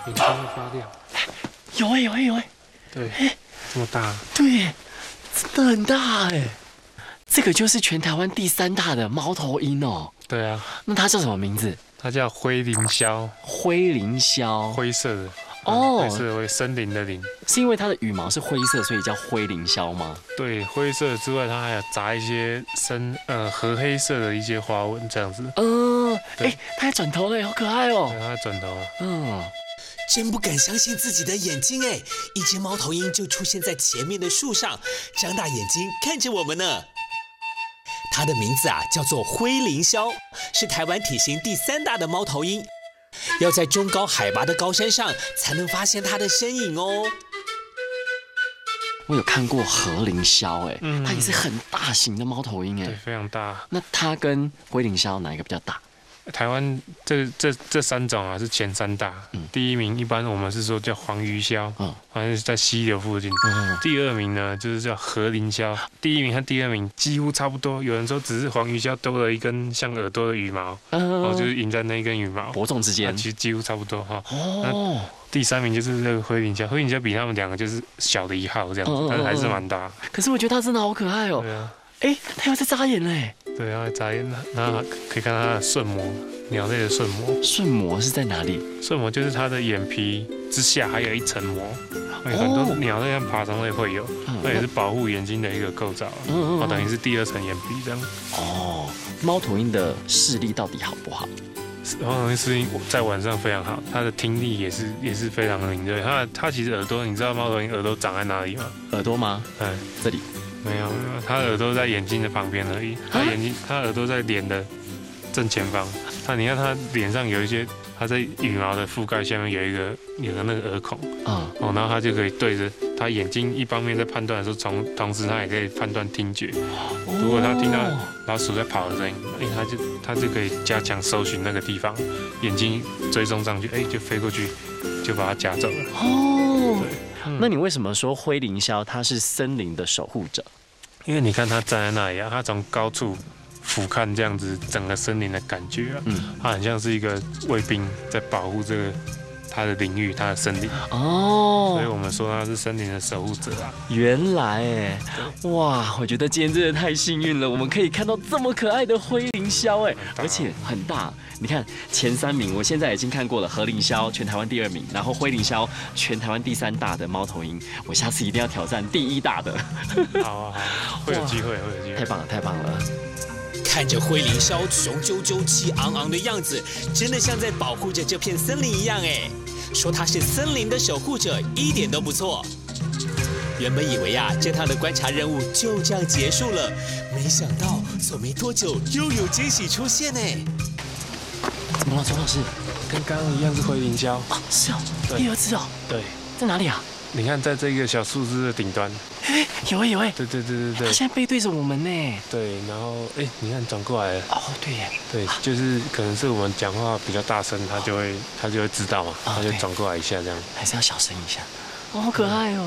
眼睛会发亮。 有哎， 对，这么大。 对，真的很大哎。这个就是全台湾第3大的猫头鹰哦。 对啊。 那它叫什么名字？ 它叫灰林鸮。 灰林鸮。 灰色的。 哦。 灰色为森林的林。 是因为它的羽毛是灰色，所以叫灰林鸮吗？ 对，灰色之外，它还有杂一些褐黑色的一些花纹这样子。 它还转头了，好可爱哦。 对，它转头了。 真不敢相信自己的眼睛哎！一只猫头鹰就出现在前面的树上，张大眼睛看着我们呢。它的名字叫做灰林鸮，是台湾体型第3大的猫头鹰，要在中高海拔的高山上才能发现它的身影哦。 我有看过和林鸮，它也是很大型的猫头鹰， 对，非常大。 那它跟灰林鸮哪一个比较大？ 台湾这3种是前3大，第1名一般我们是说叫黄鱼鸮，好像是在溪流附近。第2名呢就是叫和林鸮，第1名和第2名几乎差不多。有人说只是黄鱼鸮多了一根像耳朵的羽毛，就是赢在那一根羽毛， 伯仲之间， 其实几乎差不多哈。第3名就是那个灰林鸮，灰林鸮比他们2个就是小的1号这样子，但是还是蛮大。 可是我觉得它真的好可爱哦。 对啊。 它要在眨眼嘞。 对，然后眨眼，然后可以看它的瞬膜，鸟类的瞬膜。 瞬膜是在哪里？ 瞬膜就是它的眼皮之下还有一层膜，很多鸟类和爬虫类会有，那也是保护眼睛的一个构造，等于是第2层眼皮这样。 猫头鹰的视力到底好不好？ 猫头鹰视力在晚上非常好，它的听力也是非常敏锐。它其实耳朵，你知道猫头鹰耳朵长在哪里吗？ 耳朵吗？这里。 没有，它耳朵在眼睛的旁边而已。它耳朵在脸的正前方。你看它脸上有一些，它在羽毛的覆盖下面有个那个耳孔，然后它就可以对着它眼睛一方面在判断的时候，同时它也可以判断听觉。如果它听到老鼠在跑的声音，它就可以加强搜寻那个地方，眼睛追踪上去，就飞过去，就把它夹走了。对。 那你为什么说灰林鸮它是森林的守护者？ 因为你看它站在那里它从高处俯瞰这样子整个森林的感觉它很像是一个卫兵在保护这个它的领域，它的森林所以我们说它是森林的守护者原来哇，我觉得今天真的太幸运了，我们可以看到这么可爱的灰林鸮而且很大。你看前3名，我现在已经看过了，和林鸮全台湾第2名，然后灰林鸮全台湾第3大的猫头鹰，我下次一定要挑战第1大的。 好，会有机会， 太棒了。 看着灰林鸮雄赳赳、气昂昂的样子，真的像在保护着这片森林一样哎。说它是森林的守护者，一点都不错。原本以为这趟的观察任务就这样结束了，没想到走没多久又有惊喜出现哎。 怎么了，周老师？ 跟刚刚一样是灰林鸮是哦，第2只哦。 对， 在哪里啊？ 你看，在这个小树枝的顶端。 有耶！ 对。 它现在背对着我们呢。 对，然后你看转过来了。 对耶。 对，就是可能是我们讲话比较大声，它就会知道嘛，它就转过来一下这样。 还是要小声一下。好可爱哦。